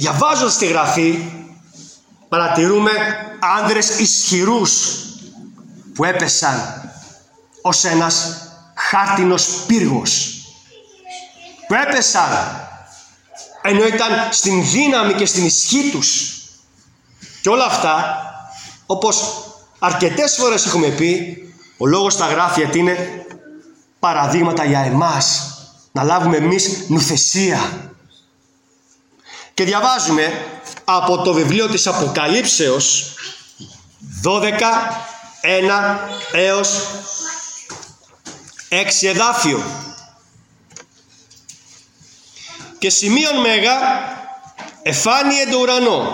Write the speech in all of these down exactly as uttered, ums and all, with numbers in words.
Διαβάζοντας τη Γραφή, παρατηρούμε άνδρες ισχυρούς που έπεσαν ως ένας χάρτινος πύργος. Που έπεσαν ενώ ήταν στην δύναμη και στην ισχύ τους. Και όλα αυτά, όπως αρκετές φορές έχουμε πει, ο λόγος στα γράφει γιατί είναι παραδείγματα για εμάς, να λάβουμε εμείς νουθεσία. Και διαβάζουμε από το βιβλίο της Αποκαλύψεως δώδεκα, ένα έως έξι εδάφιο. Και σημείων μέγα εφάνει εν το ουρανό.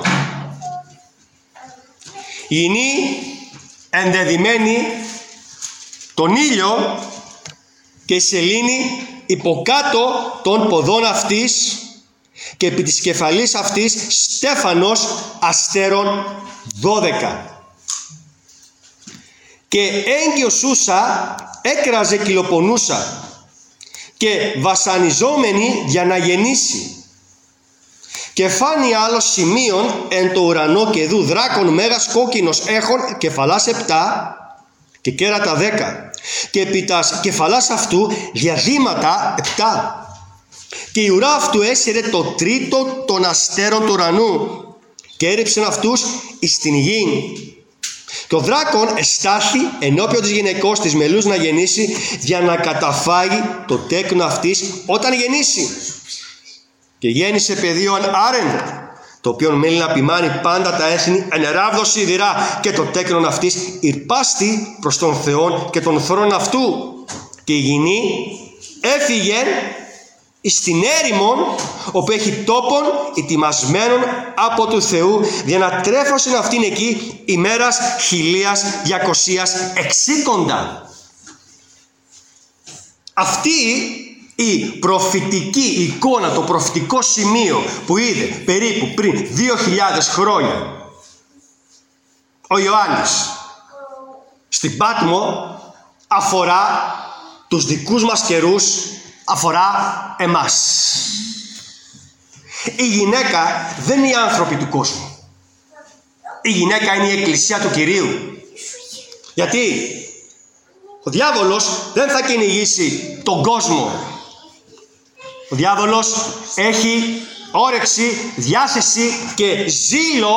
Είναι ενδεδειμένη τον ήλιο και η σελήνη υποκάτω των ποδών αυτής και επί της κεφαλής αυτής στέφανος αστέρων δώδεκα. Και έγκυος Σούσα έκραζε κυλοπονούσα και βασανιζόμενη για να γεννήσει. Και φάνει άλλο σημείον εν το ουρανό και δου δράκον μέγας κόκκινος έχων κεφαλάς επτά και κέρατα δέκα. Και επί τας κεφαλάς αυτού διαδήματα επτά. Και η ουρά αυτού έσυρε το τρίτο των αστέρων του ουρανού και έριψεν αυτούς εις την γη. Και ο δράκον εστάθη ενώπιον της γυναικός της μελούς να γεννήσει, για να καταφάγει το τέκνο αυτής όταν γεννήσει. Και γέννησε παιδίον άρεν, το οποίο μέλει να ποιμάνει πάντα τα έθνη εν ράβδο σιδηρά, και το τέκνον αυτής ηρπάστη προς τον Θεόν και τον θρόν αυτού. Και η γυνή έφυγε εις την έρημον, όπου έχει τόπον ετοιμασμένον από του Θεού, για να τρέφωσιν αυτήν εκεί ημέρας χιλίας διακοσίας εξήκοντα. Αυτή η προφητική εικόνα, το προφητικό σημείο που είδε περίπου πριν δύο χιλιάδες χρόνια ο Ιωάννης στην Πάτμο, αφορά τους δικούς μας καιρούς, αφορά εμάς. Η γυναίκα δεν είναι οι άνθρωποι του κόσμου. Η γυναίκα είναι η εκκλησία του Κυρίου. Γιατί ο διάβολος δεν θα κυνηγήσει τον κόσμο. Ο διάβολος έχει όρεξη, διάθεση και ζήλο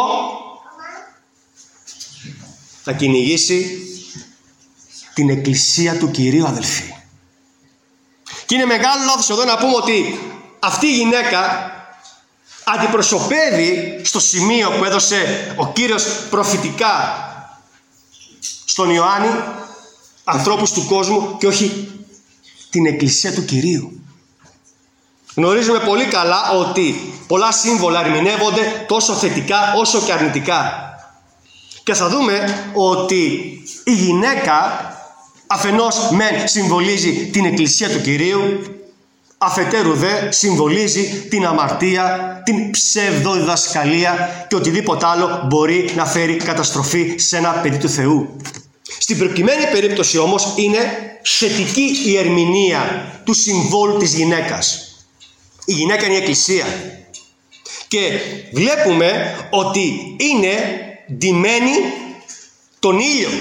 θα κυνηγήσει την εκκλησία του Κυρίου, αδελφοί. Και είναι μεγάλο λάθος εδώ να πούμε ότι αυτή η γυναίκα αντιπροσωπεύει στο σημείο που έδωσε ο Κύριος προφητικά στον Ιωάννη ανθρώπους του κόσμου και όχι την εκκλησία του Κυρίου. Γνωρίζουμε πολύ καλά ότι πολλά σύμβολα ερμηνεύονται τόσο θετικά όσο και αρνητικά. Και θα δούμε ότι η γυναίκα αφενός μεν συμβολίζει την εκκλησία του Κυρίου, αφετέρου δε συμβολίζει την αμαρτία, την ψευδοδιδασκαλία και οτιδήποτε άλλο μπορεί να φέρει καταστροφή σε ένα παιδί του Θεού. Στην προκειμένη περίπτωση όμως είναι θετική η ερμηνεία του συμβόλου της γυναίκας. Η γυναίκα είναι η εκκλησία και βλέπουμε ότι είναι ντυμένη τον ήλιο.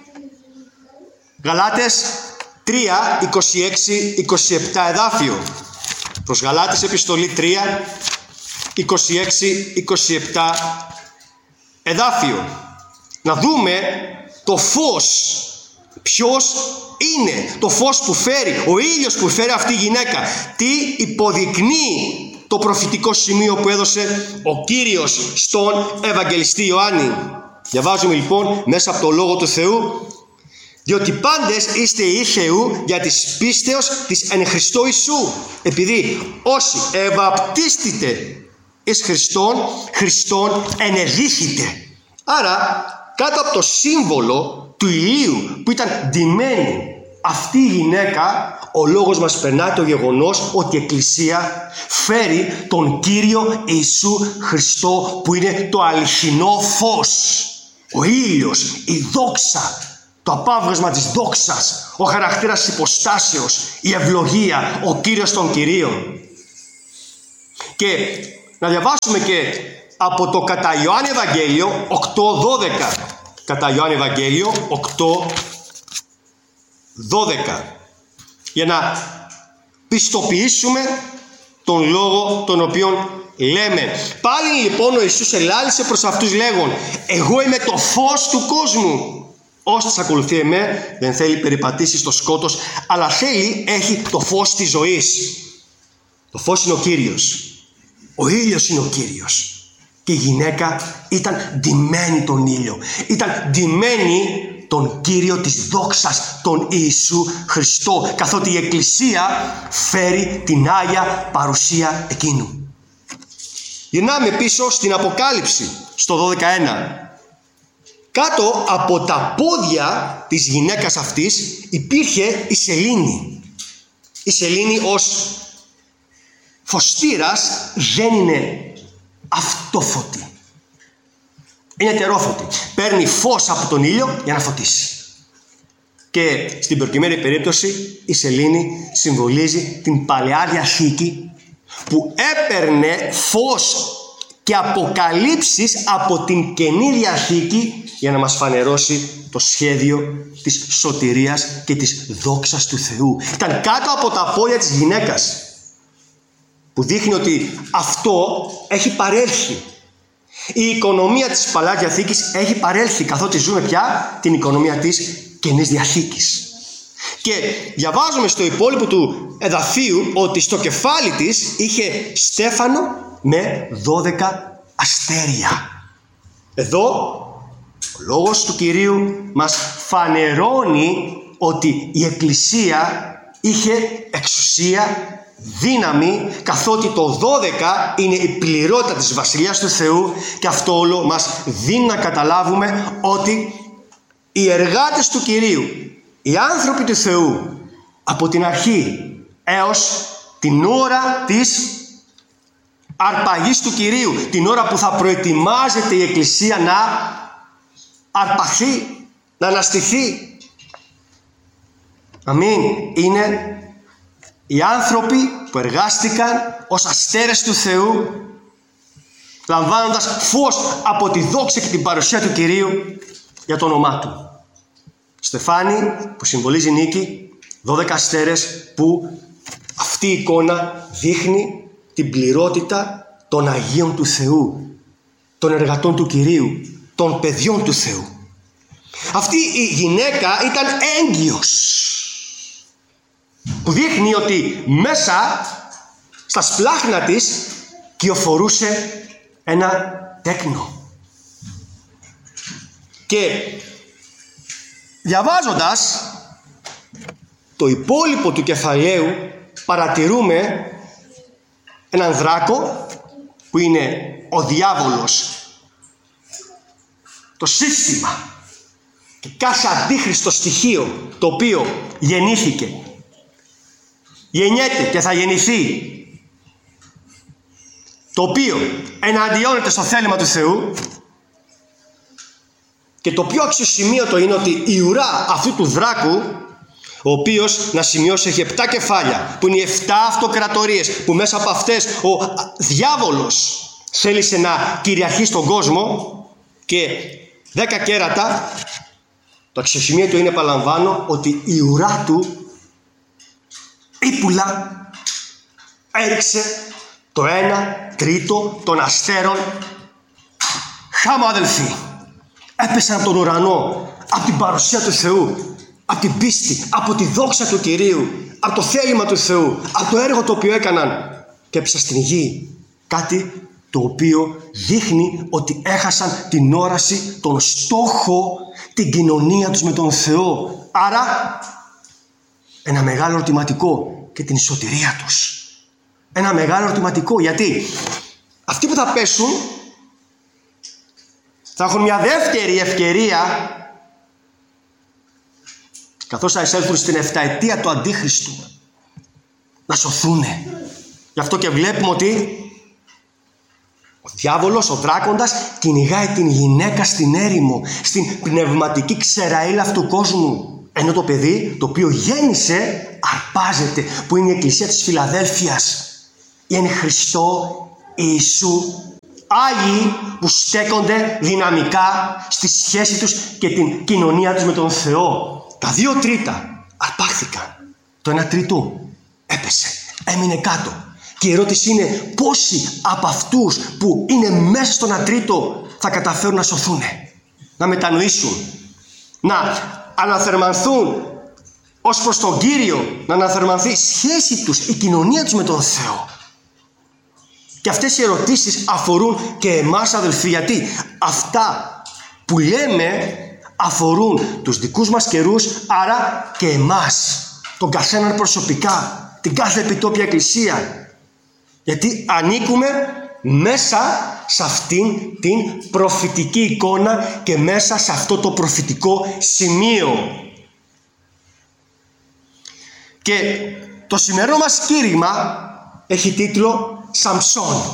Γαλάτες τρία, είκοσι έξι, είκοσι επτά εδάφιο. Προς Γαλάτες επιστολή τρία, είκοσι έξι, είκοσι επτά εδάφιο. Να δούμε το φως. Ποιος είναι το φως που φέρει, ο ήλιος που φέρει αυτή η γυναίκα. Τι υποδεικνύει το προφητικό σημείο που έδωσε ο Κύριος στον Ευαγγελιστή Ιωάννη. Διαβάζουμε λοιπόν μέσα από το Λόγο του Θεού. Διότι πάντες είστε οι Θεού για της πίστεως της εν Χριστώ Ιησού. Επειδή όσοι ευαπτίστητε εις Χριστόν, Χριστόν ενεδύχητε. Άρα κάτω από το σύμβολο του ηλίου που ήταν ντυμένη αυτή η γυναίκα, ο λόγος μας περνάει το γεγονός ότι η Εκκλησία φέρει τον Κύριο Ιησού Χριστό, που είναι το αληθινό φως, ο ήλιος, η δόξα, το απάβγασμα της δόξας, ο χαρακτήρας της υποστάσεως, η ευλογία, ο Κύριος των Κυρίων. Και Να διαβάσουμε και από το κατά Ιωάννη Ευαγγέλιο οκτώ δώδεκα. Κατά Ιωάννη Ευαγγέλιο οκτώ δώδεκα. Για να πιστοποιήσουμε τον λόγο τον οποίο λέμε. Πάλι λοιπόν ο Ιησούς ελάλησε προς αυτούς λέγον: εγώ είμαι το φως του κόσμου. Όσοι ακολουθεί εμέ δεν θέλει περιπατήσει στο σκότος, αλλά θέλει έχει το φως της ζωής. Το φως είναι ο Κύριος. Ο ήλιος είναι ο Κύριος. Και η γυναίκα ήταν ντυμένη τον ήλιο. Ήταν ντυμένη τον Κύριο της δόξας, τον Ιησού Χριστό, καθότι η Εκκλησία φέρει την Άγια παρουσία εκείνου. Γυρνάμε πίσω στην Αποκάλυψη, στο δώδεκα ένα. Κάτω από τα πόδια της γυναίκας αυτής υπήρχε η σελήνη. Η σελήνη ως φωστήρας δεν είναι αυτόφωτη. Είναι τερόφωτη. Παίρνει φως από τον ήλιο για να φωτίσει. Και στην προκειμένη περίπτωση η σελήνη συμβολίζει την Παλαιά Διαθήκη που έπαιρνε φως και αποκαλύψεις από την Καινή Διαθήκη για να μας φανερώσει το σχέδιο της σωτηρίας και της δόξας του Θεού. Ήταν κάτω από τα πόδια της γυναίκας, που δείχνει ότι αυτό έχει παρέλθει. Η οικονομία της Παλαιάς Διαθήκης έχει παρέλθει, καθότι ζούμε πια την οικονομία της Καινής Διαθήκης. Και διαβάζουμε στο υπόλοιπο του εδαφίου ότι στο κεφάλι της είχε στέφανο με δώδεκα αστέρια. Εδώ ο λόγος του Κυρίου μας φανερώνει ότι η Εκκλησία είχε εξουσία, δύναμη, καθότι το δώδεκα είναι η πληρότητα της Βασιλείας του Θεού, και αυτό όλο μας δίνει να καταλάβουμε ότι οι εργάτες του Κυρίου, οι άνθρωποι του Θεού, από την αρχή έως την ώρα της αρπαγής του Κυρίου, την ώρα που θα προετοιμάζεται η Εκκλησία να αρπαχθεί, να αναστηθεί, αμήν, είναι οι άνθρωποι που εργάστηκαν ως αστέρες του Θεού, λαμβάνοντας φως από τη δόξα και την παρουσία του Κυρίου για το όνομά Του. Στεφάνι που συμβολίζει νίκη, δώδεκα αστέρες που αυτή η εικόνα δείχνει την πληρότητα των Αγίων του Θεού, των εργατών του Κυρίου, των παιδιών του Θεού. Αυτή η γυναίκα ήταν έγκυος, που δείχνει ότι μέσα στα σπλάχνα της κυοφορούσε ένα τέκνο. Και διαβάζοντας το υπόλοιπο του κεφαλαίου παρατηρούμε έναν δράκο που είναι ο διάβολος, το σύστημα και κάθε αντίχριστο στοιχείο το οποίο γεννήθηκε, γεννιέται και θα γεννηθεί, το οποίο εναντιώνεται στο θέλημα του Θεού. Και το πιο αξιοσημείωτο είναι ότι η ουρά αυτού του δράκου, ο οποίος, να σημειώσει, έχει επτά κεφάλια, που είναι οι επτά αυτοκρατορίες, που μέσα από αυτές ο διάβολος θέλησε να κυριαρχεί στον κόσμο, και δέκα κέρατα. Το αξιοσημείωτο είναι, επαναλαμβάνω, ότι η ουρά του ύπουλα έριξε το ένα τρίτο των αστέρων. Χάμω αδελφοί, έπεσαν από τον ουρανό, από την παρουσία του Θεού, από την πίστη, από τη δόξα του Κυρίου, από το θέλημα του Θεού, από το έργο το οποίο έκαναν, και έπεσαν στην γη. Κάτι το οποίο δείχνει ότι έχασαν την όραση, τον στόχο, την κοινωνία τους με τον Θεό. Άρα ένα μεγάλο ερωτηματικό και την σωτηρία τους. Ένα μεγάλο ερωτηματικό, γιατί αυτοί που θα πέσουν θα έχουν μια δεύτερη ευκαιρία, καθώς θα εισέλθουν στην εφταετία του Αντίχριστου, να σωθούνε. Γι' αυτό και βλέπουμε ότι ο διάβολος, ο δράκοντας, κυνηγάει την γυναίκα στην έρημο, στην πνευματική ξεραήλα αυτού του κόσμου. Ενώ το παιδί το οποίο γέννησε αρπάζεται, που είναι η Εκκλησία της Φιλαδέλφειας. Η εν Χριστώ Ιησού, Άγιοι που στέκονται δυναμικά στη σχέση τους και την κοινωνία τους με τον Θεό. Τα δύο τρίτα αρπάχθηκαν. Το ένα τρίτο έπεσε, έμεινε κάτω. Και η ερώτηση είναι πόσοι από αυτούς που είναι μέσα στο ένα τρίτο θα καταφέρουν να σωθούν, να μετανοήσουν, να αναθερμανθούν ως προς τον Κύριο, να αναθερμανθεί η σχέση τους, η κοινωνία τους με τον Θεό. Και αυτές οι ερωτήσεις αφορούν και εμάς, αδελφοί, γιατί αυτά που λέμε αφορούν τους δικούς μας καιρούς, άρα και εμάς, τον καθέναν προσωπικά, την κάθε επιτόπια εκκλησία. Γιατί ανήκουμε μέσα σε αυτήν την προφητική εικόνα και μέσα σε αυτό το προφητικό σημείο. Και το σημερινό μας κήρυγμα έχει τίτλο Σαμψόν.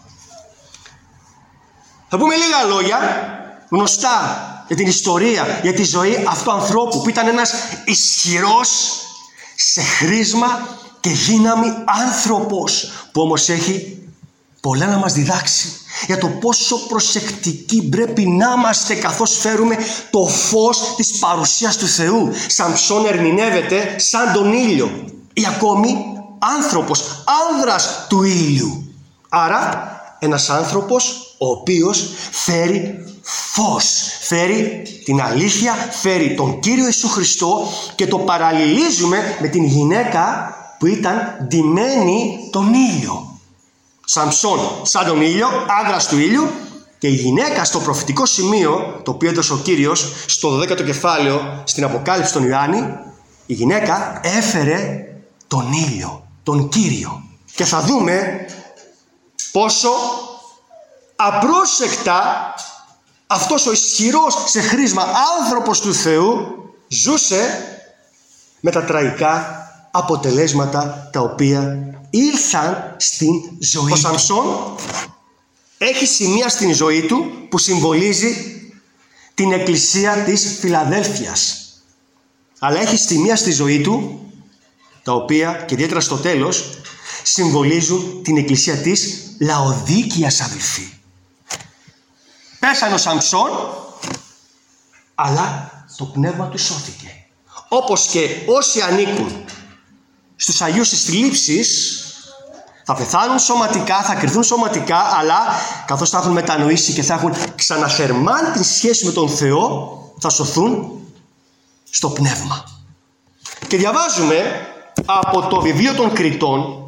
Θα πούμε λίγα λόγια γνωστά για την ιστορία, για τη ζωή αυτού του ανθρώπου που ήταν ένας ισχυρός σε χρήσμα και δύναμη άνθρωπος, που όμως έχει πολλά να μας διδάξει για το πόσο προσεκτικοί πρέπει να είμαστε καθώς φέρουμε το φως της παρουσίας του Θεού. Σαμψόν ερμηνεύεται σαν τον ήλιο ή ακόμη άνθρωπος, άνδρας του ήλιου. Άρα ένας άνθρωπος ο οποίος φέρει φως, φέρει την αλήθεια, φέρει τον Κύριο Ιησού Χριστό, και το παραλληλίζουμε με την γυναίκα που ήταν ντυμένη τον ήλιο. Σαμψόν σαν τον ήλιο, άνδρας του ήλιου, και η γυναίκα στο προφητικό σημείο το οποίο έδωσε ο Κύριος στο δωδέκατο κεφάλαιο στην Αποκάλυψη των Ιωάννη, η γυναίκα έφερε τον ήλιο, τον Κύριο. Και θα δούμε πόσο απρόσεκτα αυτός ο ισχυρός σε χρήσμα άνθρωπος του Θεού ζούσε με τα τραγικά αποτελέσματα τα οποία ήρθαν στην ζωή. Ο Σαμψόν έχει σημεία στην ζωή του που συμβολίζει την εκκλησία της Φιλαδέλφειας, αλλά έχει σημεία στη ζωή του τα οποία, και ιδιαίτερα στο τέλος, συμβολίζουν την εκκλησία της Λαοδίκειας, αδελφοί. Πέσανε ο Σαμψόν, αλλά το πνεύμα του σώθηκε. Όπως και όσοι ανήκουν στους Αγίους της Θλίψης θα πεθάνουν σωματικά, θα κρυθούν σωματικά, αλλά καθώς θα έχουν μετανοήσει και θα έχουν ξαναθερμάνει τη σχέση με τον Θεό, θα σωθούν στο πνεύμα. Και διαβάζουμε από το βιβλίο των Κριτών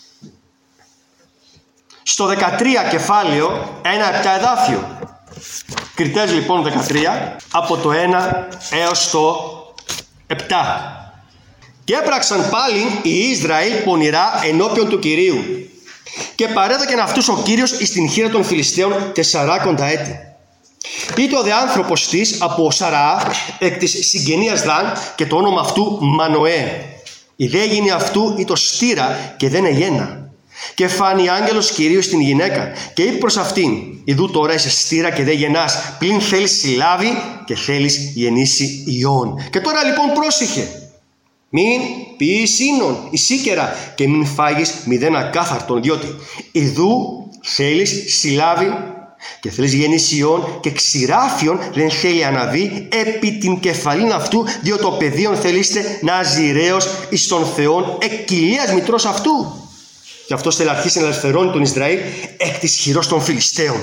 στο δεκατρία κεφάλαιο, ένα επτά εδάφιο. Κριτές λοιπόν δεκατρία, από το ένα έως το επτά. Και έπραξαν πάλι οι Ισραήλ πονηρά ενώπιον του Κυρίου, και παρέδωκεν αυτούς ο Κύριος εις την χείρα των Φιλιστέων τεσσαράκοντα έτη. Είτε ο δε άνθρωπος της από Σαραά εκ της συγγενείας Δαν, και το όνομα αυτού Μανοέ. Η δε γίνει αυτού ή το στήρα και δεν εγένα. Και φάνη άγγελος Κυρίου στην γυναίκα και είπε προς αυτήν: Ιδού τώρα είσαι στήρα και δεν γεννάς, πλην θέλεις συλλάβει και θέλεις γεννήσει ιών. Και τώρα λοιπόν πρόσεχε. Μην πεις ίνον η σίκερα και μην φάγεις μηδέν ακάθαρτον, διότι ιδού θέλεις συλλάβει και θέλεις γεννήσει ιών, και ξηράφιον δεν θέλει αναβεί επί την κεφαλήν αυτού, διότι το παιδίον θέλεστε ναζιραίος εις τον Θεόν εκ κοιλίας μητρός αυτού. Και αυτός θέλει αρχίσει να ελευθερώνει τον Ισραήλ εκ της χειρός των Φιλιστέων.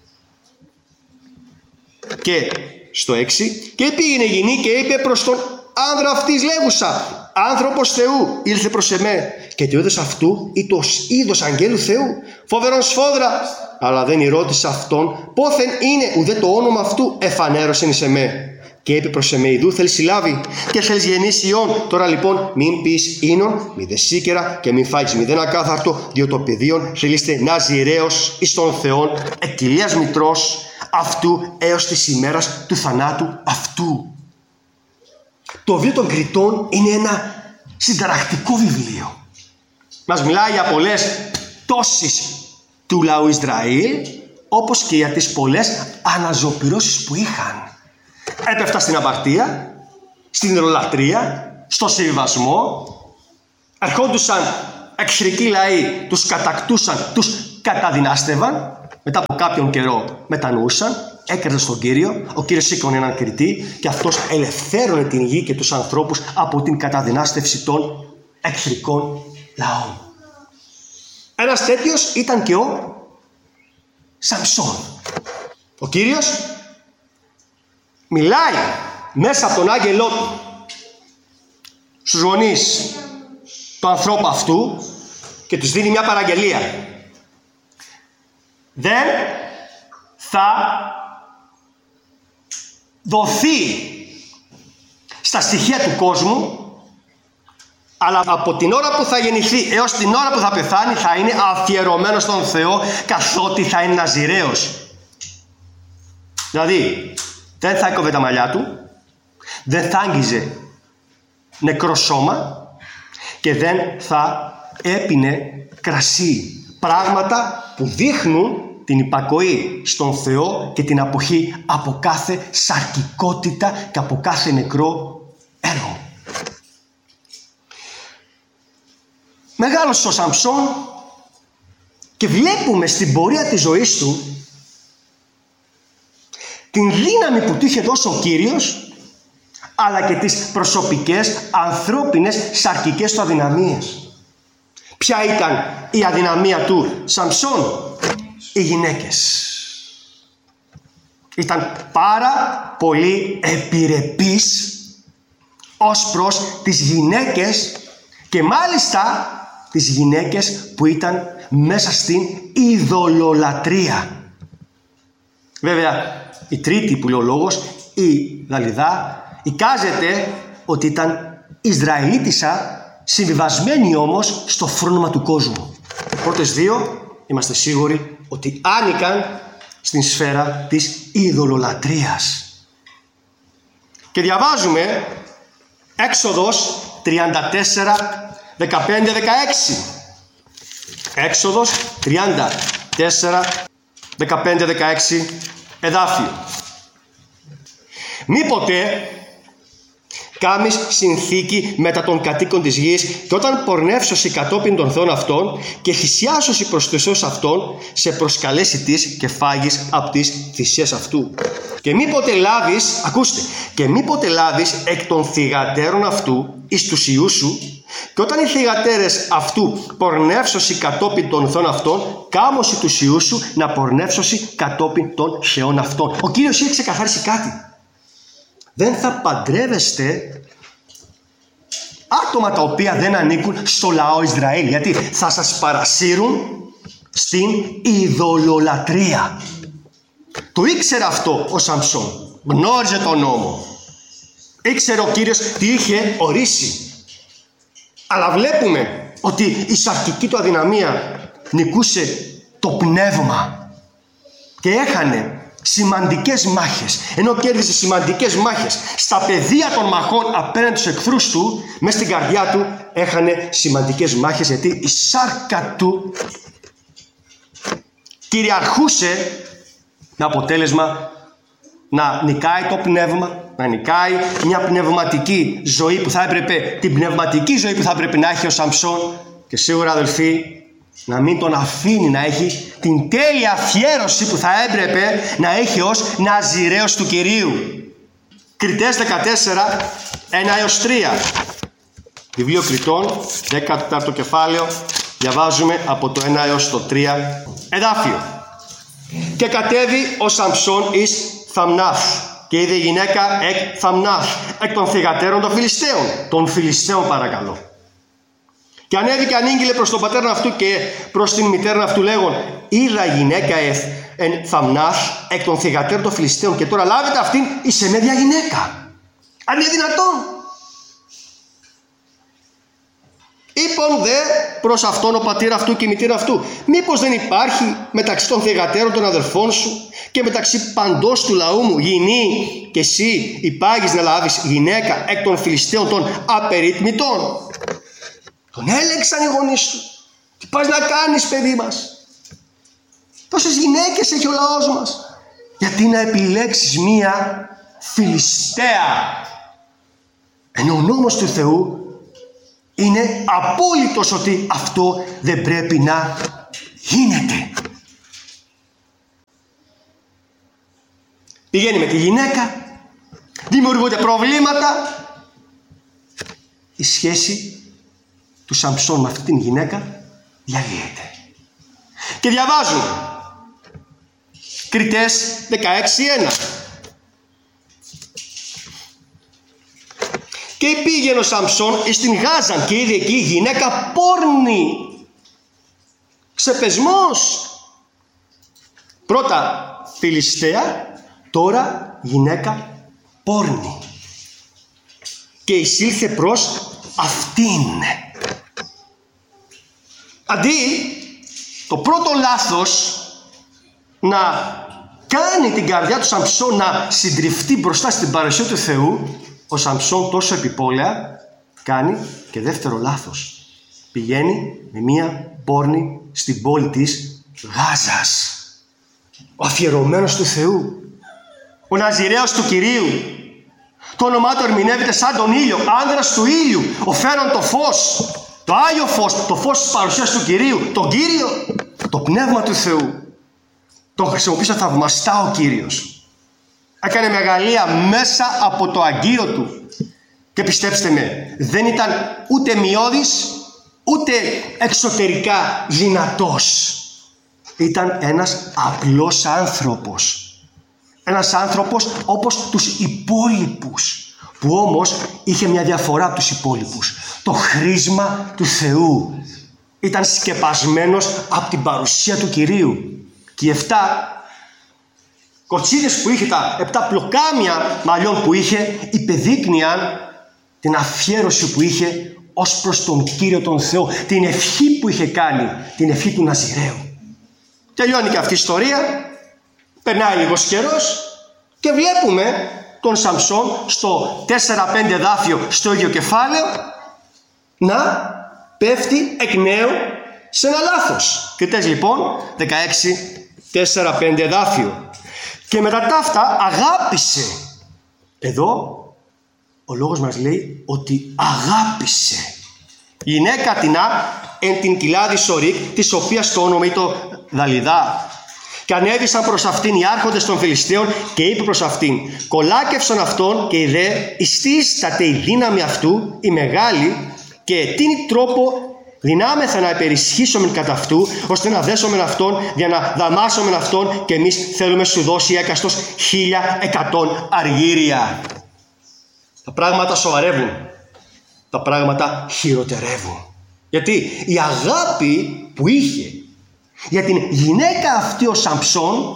Και στο έξι, και πήγαινε γυνή και είπε προς τον άνδρα αυτής λέγουσα: άνθρωπος Θεού ήλθε προς εμέ, και το είδος αυτού ήτος είδος αγγέλου Θεού, φοβερόν σφόδρα, αλλά δεν ρώτησε αυτόν πόθεν είναι, ουδέ το όνομα αυτού εφανέρωσεν εις εμέ. Και είπε προς εμέ: ιδού θέλεις συλλάβει και θέλεις γεννήσει ιών. Τώρα λοιπόν μην πεις ίνον, μη δε σίκερα και μην φάγεις μηδέν ακάθαρτο, διότι το παιδίον θέλεστε ναζιραίος εις τον Θεόν εκ κοιλίας μητρός αυτού έως της ημέρας του θανάτου αυτού. Το βιβλίο των Κριτών είναι ένα συνταρακτικό βιβλίο. Μας μιλάει για πολλές πτώσεις του λαού Ισραήλ, όπως και για τις πολλές αναζωπυρώσεις που είχαν. Έπεφτα στην αμαρτία, στην ιδωλολατρία, στο συμβιβασμό. Ερχόντουσαν εχθρικοί λαοί, τους κατακτούσαν, τους καταδυνάστευαν, μετά από κάποιον καιρό μετανοούσαν, έκραζαν στον Κύριο, ο Κύριος σήκωνε έναν κριτή και αυτός ελευθέρωνε την γη και τους ανθρώπους από την καταδυνάστευση των εχθρικών λαών. Ένας τέτοιος ήταν και ο Σαμψόν. Ο Κύριος μιλάει μέσα από τον άγγελό του στους γονείς του ανθρώπου αυτού και τους δίνει μια παραγγελία. Δεν θα δοθεί στα στοιχεία του κόσμου, αλλά από την ώρα που θα γεννηθεί έως την ώρα που θα πεθάνει θα είναι αφιερωμένο στον Θεό, καθότι θα είναι ναζιραίος. Δηλαδή δεν θα έκοβε τα μαλλιά του, δεν θα άγγιζε νεκρό σώμα και δεν θα έπινε κρασί. Πράγματα που δείχνουν την υπακοή στον Θεό και την αποχή από κάθε σαρκικότητα και από κάθε νεκρό έργο. Μεγάλος ο Σαμψόν και βλέπουμε στην πορεία της ζωής του την δύναμη που του είχε δώσει ο Κύριος, αλλά και τις προσωπικές ανθρώπινες σαρκικές του αδυναμίες. Ποια ήταν η αδυναμία του Σαμψόν? Οι γυναίκες. Ήταν πάρα πολύ επιρρεπής ως προς τις γυναίκες και μάλιστα τις γυναίκες που ήταν μέσα στην ειδωλολατρεία. Βέβαια η τρίτη που λέει ο λόγος, η Δαλιδά, εικάζεται ότι ήταν Ισραηλίτισσα, συμβιβασμένη όμως στο φρόνημα του κόσμου. Οι πρώτες δύο είμαστε σίγουροι ότι άνοικαν στην σφαίρα της ειδωλολατρείας. Και διαβάζουμε Έξοδος τριάντα τέσσερα, δεκαπέντε, δεκαέξι. Έξοδος τριάντα τέσσερα, δεκαπέντε, δεκαέξι εδάφιο. Μήποτε κάμεις συνθήκη μετά των κατοίκων της γης και όταν πορνεύσωσι κατόπιν των θεών αυτών και θυσιάσωσι προς τους θεούς αυτών σε προσκαλέσει της και φάγεις από τις θυσίες αυτού. Και μήποτε λάβεις, ακούστε, και μήποτε λάβεις εκ των θυγατέρων αυτού εις τους ιούς σου και όταν οι θυγατέρες αυτού πορνεύσωσι κατόπιν των θεών αυτών, κάμωσι τους ιούς σου να πορνεύσωσι κατόπιν των θεών αυτών. Ο Κύριος είχε ξεκαθαρίσει κάτι. Δεν θα παντρεύεστε άτομα τα οποία δεν ανήκουν στο λαό Ισραήλ, γιατί θα σας παρασύρουν στην ειδωλολατρεία. Το ήξερε αυτό ο Σαμψόν, γνώριζε τον νόμο, ήξερε ο Κύριος τι είχε ορίσει. Αλλά βλέπουμε ότι η σαρκική του αδυναμία νικούσε το πνεύμα και έχανε σημαντικές μάχες. Ενώ κέρδιζε σημαντικές μάχες στα πεδία των μαχών απέναντι στους εχθρούς του, μέσα στην καρδιά του έχανε σημαντικές μάχες, γιατί η σάρκα του κυριαρχούσε με αποτέλεσμα να νικάει το πνεύμα, να νικάει μια πνευματική ζωή που θα έπρεπε, την πνευματική ζωή που θα έπρεπε να έχει ο Σαμψόν, και σίγουρα αδελφοί να μην τον αφήνει να έχει την τέλεια αφιέρωση που θα έπρεπε να έχει ως ναζιραίος του Κυρίου. Κριτές δεκατέσσερα, ένα έως τρία. Βιβλίο Κριτών, δέκατο κεφάλαιο, διαβάζουμε από το ένα έως το τρία. Εδάφιο. Και κατέβη ο Σαμψόν εις Θαμνάθ και είδε γυναίκα εκ Θαμνάθ, εκ των θυγατέρων των Φιλιστέων. Των Φιλιστέων παρακαλώ. Και ανέβηκε ανήγγειλε προς τον πατέρα αυτού και προς την μητέρα αυτού λέγον, είδα γυναίκα εθ εν Θαμνάθ εκ των θυγατέρων των Φιλιστέων, και τώρα λάβετε αυτήν εις εμέδια γυναίκα. Αν είναι δυνατόν. Είπον δε προς αυτόν ο πατήρ αυτού και η μητέρα αυτού, μήπως δεν υπάρχει μεταξύ των θυγατέρων των αδερφών σου και μεταξύ παντός του λαού μου γυνή και εσύ υπάγεις να λάβεις γυναίκα εκ των Φιλιστέων των απερίτμητων? Τον έλεγξαν οι γονείς του. Τι πας να κάνεις, παιδί μας? Πόσες γυναίκες έχει ο λαός μας? Γιατί να επιλέξεις μία Φιλιστέα? Ενώ ο νόμος του Θεού είναι απόλυτος ότι αυτό δεν πρέπει να γίνεται. Πηγαίνει με τη γυναίκα, δημιουργούνται προβλήματα. Η σχέση του Σαμψόν με αυτή την γυναίκα διαλύεται. Και διαβάζουμε Κριτές δεκαέξι ένα. Και πήγαινε ο Σαμψόν στην Γάζαν και είδε εκεί γυναίκα πόρνη. Ξεπεσμός. Πρώτα Φιλιστέα, τώρα γυναίκα πόρνη. Και εισήλθε προς αυτήν. Αντί το πρώτο λάθος να κάνει την καρδιά του Σαμψόν να συντριφτεί μπροστά στην παρουσία του Θεού, ο Σαμψόν τόσο επιπόλαια κάνει και δεύτερο λάθος. Πηγαίνει με μία πόρνη στην πόλη της Γάζας. Ο αφιερωμένος του Θεού, ο Ναζιραίος του Κυρίου. Το όνομά του ερμηνεύεται σαν τον ήλιο, άνδρας του ήλιου, ο φέρον το φως, το Άγιο Φως, το φως της παρουσίας του Κυρίου, τον Κύριο, το Πνεύμα του Θεού. Τον χρησιμοποίησε θαυμαστά ο Κύριος. Έκανε μεγαλεία μέσα από το Αγγείο του. Και πιστέψτε με, δεν ήταν ούτε μειώδης, ούτε εξωτερικά δυνατός. Ήταν ένας απλός άνθρωπος. Ένας άνθρωπος όπως τους υπόλοιπους, που όμως είχε μια διαφορά από τους υπόλοιπους. Το χρήσμα του Θεού. Ήταν σκεπασμένος από την παρουσία του Κυρίου. Και οι εφτά κοτσίδες που είχε, τα επτά πλοκάμια μαλλιών που είχε, υπεδείκνυαν την αφιέρωση που είχε ως προς τον Κύριο τον Θεό. Την ευχή που είχε κάνει, την ευχή του Ναζιραίου. Τελειώνει και αυτή η ιστορία. Περνάει λίγος καιρός και βλέπουμε τον Σαμψόν στο τέσσερα πέντε εδάφιο, στο ίδιο κεφάλαιο, να πέφτει εκ νέου σε ένα λάθος. Κριτές λοιπόν δεκαέξι τέσσερα πέντε εδάφιο. Και μετά τα αυτά αγάπησε. Εδώ ο λόγος μας λέει ότι αγάπησε. Η γυναίκα τεινά εν την κοιλάδη Σορίκ, της οποίας το όνομα ήταν Δαλιδά. Και ανέβησαν προς αυτήν οι άρχοντες των Φιλιστέων και είπε προς αυτήν: κολάκευσαν αυτόν και είδε ιστίσταται η δύναμη αυτού η μεγάλη, και τίνη τρόπο δυνάμεθα να υπερισχύσομεν κατά αυτού, ώστε να δέσομεν αυτόν, για να δαμάσομεν αυτόν, και εμείς θέλουμε σου δώσει έκαστος χίλια εκατόν αργύρια. Τα πράγματα σοβαρεύουν. Τα πράγματα χειροτερεύουν. Γιατί η αγάπη που είχε για την γυναίκα αυτή ο Σαμψόν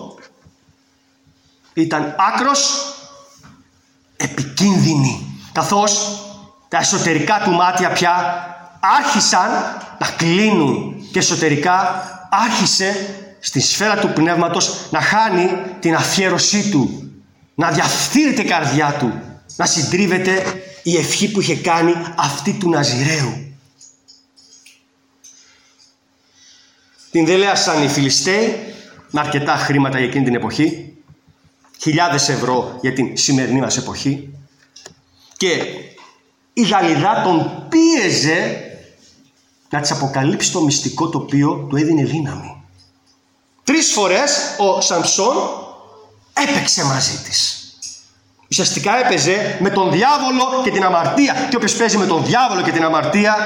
ήταν άκρος επικίνδυνη, καθώς τα εσωτερικά του μάτια πια άρχισαν να κλείνουν και εσωτερικά άρχισε στη σφαίρα του πνεύματος να χάνει την αφιέρωσή του, να διαφθείρεται η καρδιά του, να συντρίβεται η ευχή που είχε κάνει αυτή του Ναζιραίου. Την δελέασαν οι Φιλιστέοι με αρκετά χρήματα για εκείνη την εποχή, χιλιάδες ευρώ για την σημερινή μας εποχή, και η Δαλιδά τον πίεζε να της αποκαλύψει το μυστικό το οποίο του έδινε δύναμη. Τρεις φορές ο Σαμψόν έπαιξε μαζί της. Ουσιαστικά έπαιζε με τον διάβολο και την αμαρτία. Και όποιος παίζει με τον διάβολο και την αμαρτία,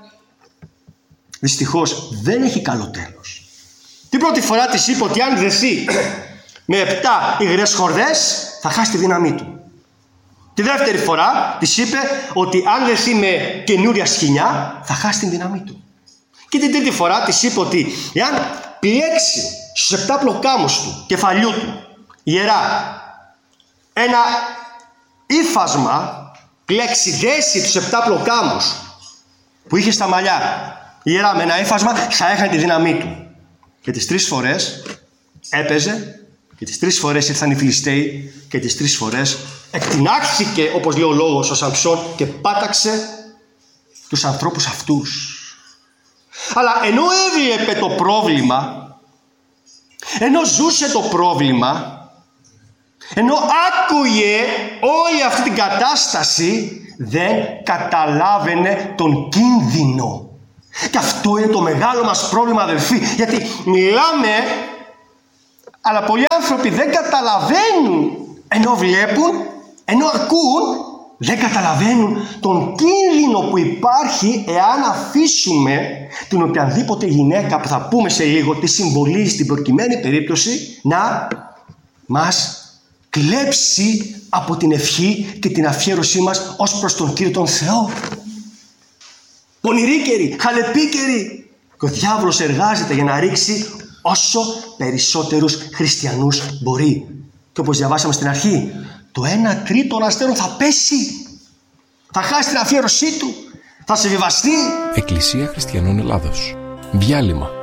δυστυχώς δεν έχει καλό τέλος. Την πρώτη φορά της είπε ότι αν δεθεί με επτά υγρές χορδές θα χάσει τη δύναμή του. Τη δεύτερη φορά της είπε ότι αν δεθεί με καινούρια σκοινιά θα χάσει την δύναμή του. Και την τρίτη φορά της είπε ότι εάν πλέξει στους επτά πλοκάμους του κεφαλιού του ιερά ένα ύφασμα, πλέξει, δέσει τους επτά πλοκάμους που είχε στα μαλλιά ιερά με ένα ύφασμα, θα έχανε τη δύναμή του. Και τις τρεις φορές έπαιζε, και τις τρεις φορές ήρθαν οι Φιλιστέοι, και τις τρεις φορές εκτινάχθηκε, όπως λέει ο λόγος, ο Σαμψόν, και πάταξε τους ανθρώπους αυτούς. Αλλά ενώ έβλεπε το πρόβλημα, ενώ ζούσε το πρόβλημα, ενώ άκουγε όλη αυτή την κατάσταση, δεν καταλάβαινε τον κίνδυνο. Και αυτό είναι το μεγάλο μας πρόβλημα, αδελφοί, γιατί μιλάμε, αλλά πολλοί άνθρωποι δεν καταλαβαίνουν, ενώ βλέπουν, ενώ ακούν, δεν καταλαβαίνουν τον κίνδυνο που υπάρχει εάν αφήσουμε την οποιαδήποτε γυναίκα, που θα πούμε σε λίγο τι συμβολίζει στην προκειμένη περίπτωση, να μας κλέψει από την ευχή και την αφιέρωσή μας ως προς τον Κύριο τον Θεό. Πονηρίκεροι, χαλεπίκεροι. Και ο διάβολος εργάζεται για να ρίξει όσο περισσότερους χριστιανούς μπορεί. Και όπως διαβάσαμε στην αρχή, το ένα τρίτο των αστέρων θα πέσει. Θα χάσει την αφιέρωσή του. Θα σε βιβαστεί. Εκκλησία Χριστιανών Ελλάδος. Διάλειμμα.